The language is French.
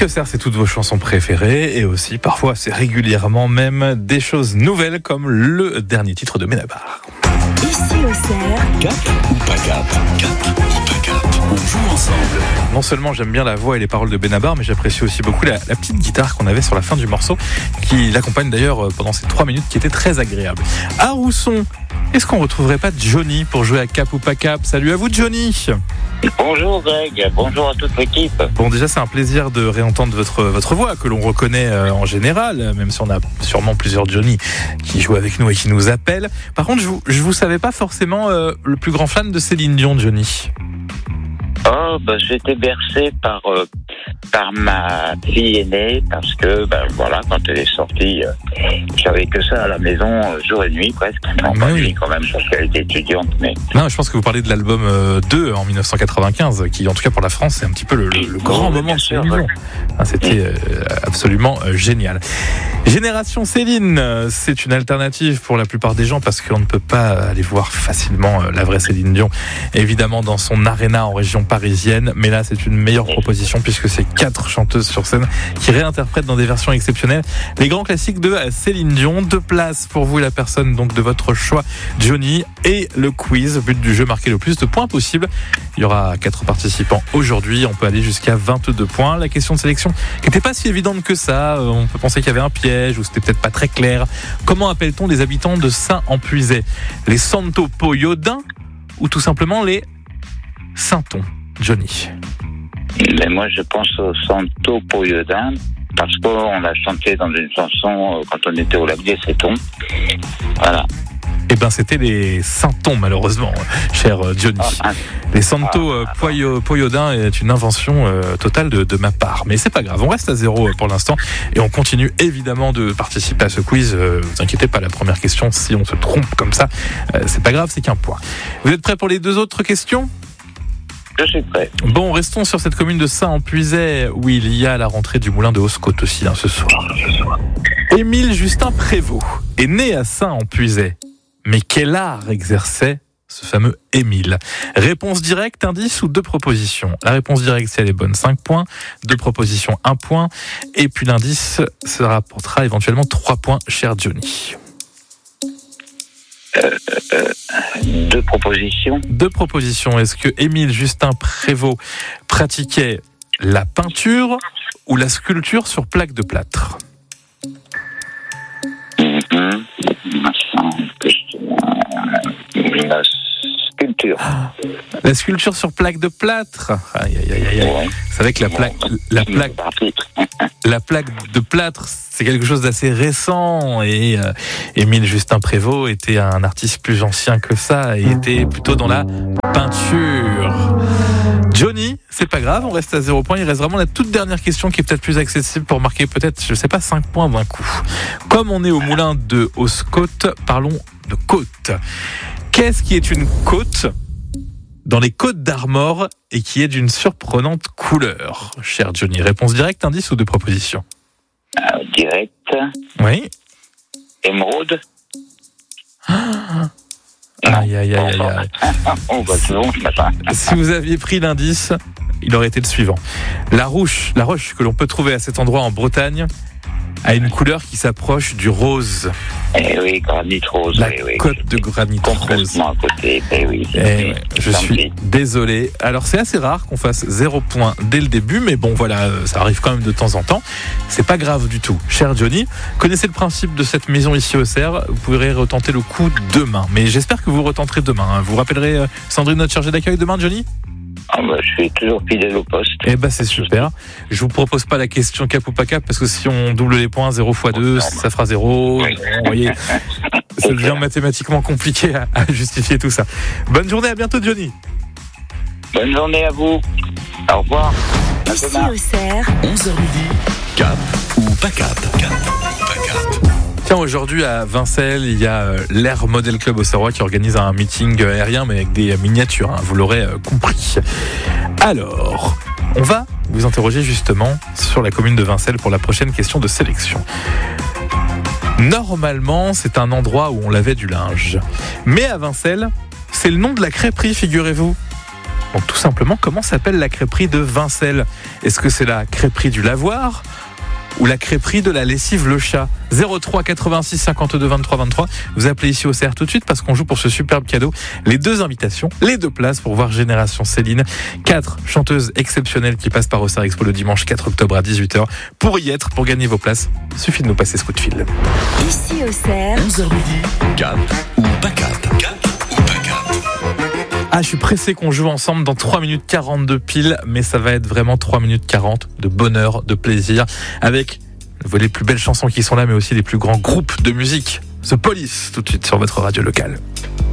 Ici au CER, c'est toutes vos chansons préférées et aussi parfois c'est régulièrement même des choses nouvelles comme le dernier titre de Benabar. Ici au CER, Cap ou pas cap? Cap ou pas cap? On joue ensemble. Non seulement j'aime bien la voix et les paroles de Benabar, mais j'apprécie aussi beaucoup la petite guitare qu'on avait sur la fin du morceau, qui l'accompagne d'ailleurs pendant ces 3 minutes, qui était très agréable. À Rousson, est-ce qu'on retrouverait pas Johnny pour jouer à Cap ou pas cap? Salut à vous Johnny. Bonjour Greg, bonjour à toute l'équipe. Bon, déjà c'est un plaisir de réentendre votre voix que l'on reconnaît en général, même si on a sûrement plusieurs Johnny qui jouent avec nous et qui nous appellent. Par contre, je vous savais pas forcément le plus grand fan de Céline Dion, Johnny. Oh, j'étais bercé par ma fille aînée parce que, voilà, quand elle est sortie, j'avais que ça à la maison, jour et nuit presque. Non, pas nuit quand même, parce qu'elle était étudiante, mais... Non, je pense que vous parlez de l'album 2 en 1995, qui en tout cas pour la France, c'est un petit peu le grand moment de Céline Dion. C'était absolument génial. Génération Céline, c'est une alternative pour la plupart des gens parce qu'on ne peut pas aller voir facilement la vraie Céline Dion, évidemment dans son aréna en région parisienne, mais là c'est une meilleure proposition puisque c'est 4 chanteuses sur scène qui réinterprètent dans des versions exceptionnelles les grands classiques de Céline Dion. 2 places pour vous et la personne donc de votre choix, Johnny, et le quiz, but du jeu, marquer le plus de points possible. Il y aura 4 participants aujourd'hui, on peut aller jusqu'à 22 points. La question de sélection qui n'était pas si évidente que ça, on peut penser qu'il y avait un piège ou c'était peut-être pas très clair. Comment appelle-t-on les habitants de Saint-Empuisais? Les Santo-Poyodins ou tout simplement les Saintons, Johnny? Mais moi je pense au Santo-Poyodin parce qu'on l'a chanté dans une chanson quand on était au lac des Cétons. Voilà. Eh ben c'était les Saintons malheureusement, cher Johnny. Les Santo-Poyodin est une invention totale de ma part. Mais c'est pas grave, on reste à 0 pour l'instant et on continue évidemment de participer à ce quiz. Vous inquiétez pas, la première question, si on se trompe comme ça, c'est pas grave, c'est qu'un point. Vous êtes prêts pour les 2 autres questions? Je suis prêt. Bon, restons sur cette commune de Saint-Empuisais où il y a la rentrée du moulin de Hausse-Côte aussi ce soir. Émile Justin Prévost est né à Saint-Empuisais. Mais quel art exerçait ce fameux Émile? Réponse directe, indice ou 2 propositions? La réponse directe, si elle est bonne, 5 points. 2 propositions, 1 point. Et puis l'indice, ça rapportera éventuellement 3 points, cher Johnny. 2 propositions. 2 propositions. Est-ce que Émile Justin Prévost pratiquait la peinture ou la sculpture sur plaque de plâtre? La sculpture. La sculpture sur plaque de plâtre. Aïe. Ouais. Vous savez que la plaque de plâtre, c'est quelque chose d'assez récent et Émile Justin Prévost était un artiste plus ancien que ça et était plutôt dans la peinture. Johnny, c'est pas grave, on reste à 0 points. Il reste vraiment la toute dernière question qui est peut-être plus accessible pour marquer peut-être, 5 points d'un coup. Comme on est au moulin de Hausse-Côte, parlons de côte. Qu'est-ce qui est une côte dans les Côtes d'Armor et qui est d'une surprenante couleur, cher Johnny? Réponse directe, indice ou 2 propositions? Direct. Oui. Émeraude. Aïe. C'est bon ce matin. Si vous aviez pris l'indice, il aurait été le suivant. La roche que l'on peut trouver à cet endroit en Bretagne a une couleur qui s'approche du rose. Eh oui, granit rose. La côte de granit rose. Complètement à côté. Je suis désolé. Alors c'est assez rare qu'on fasse 0 points dès le début, mais bon voilà, ça arrive quand même de temps en temps. C'est pas grave du tout. Cher Johnny, connaissez le principe de cette maison ici au CER. Vous pourrez retenter le coup demain. Mais j'espère que vous retenterez demain. Vous rappellerez Sandrine, notre chargée d'accueil, demain, Johnny? Je suis toujours fidèle au poste. C'est super. Je vous propose pas la question cap ou pas cap parce que si on double les points, 0 x 2, ça fera 0. Oui. Vous voyez, ça devient mathématiquement compliqué à justifier tout ça. Bonne journée, à bientôt Johnny. Bonne journée à vous. Au revoir. ici au CER, 11h midi. Cap ou pas cap? Cap ou pas cap? Tiens, aujourd'hui à Vincelles, il y a l'Air Model Club au Serrois qui organise un meeting aérien mais avec des miniatures, vous l'aurez compris. Alors, on va vous interroger justement sur la commune de Vincelles pour la prochaine question de sélection. Normalement, c'est un endroit où on lavait du linge. Mais à Vincelles, c'est le nom de la crêperie, figurez-vous. Donc tout simplement, comment s'appelle la crêperie de Vincelles ? Est-ce que c'est la crêperie du lavoir ou la crêperie de la lessive Le Chat ? 03 86 52 23 23. Vous appelez ici au CR tout de suite parce qu'on joue pour ce superbe cadeau. Les 2 invitations, les 2 places pour voir Génération Céline. 4 chanteuses exceptionnelles qui passent par Auxerre Expo le dimanche 4 octobre à 18h. Pour y être, pour gagner vos places, il suffit de nous passer ce coup de fil. Ici Auxerre, 11h midi, cap ou pas cap. Cap ou pas cap. Ah, je suis pressé qu'on joue ensemble dans 3 minutes 42 pile, mais ça va être vraiment 3 minutes 40 de bonheur, de plaisir, avec les plus belles chansons qui sont là, mais aussi les plus grands groupes de musique. The Police, tout de suite sur votre radio locale.